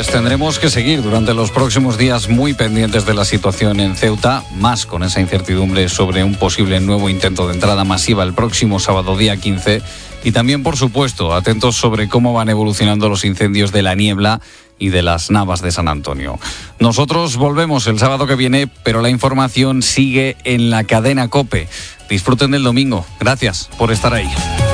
pues tendremos que seguir durante los próximos días muy pendientes de la situación en Ceuta, más con esa incertidumbre sobre un posible nuevo intento de entrada masiva el próximo sábado día 15, y también, por supuesto, atentos sobre cómo van evolucionando los incendios de La Niebla y de las Navas de San Antonio. Nosotros volvemos el sábado que viene, pero la información sigue en la cadena COPE. Disfruten del domingo. Gracias por estar ahí.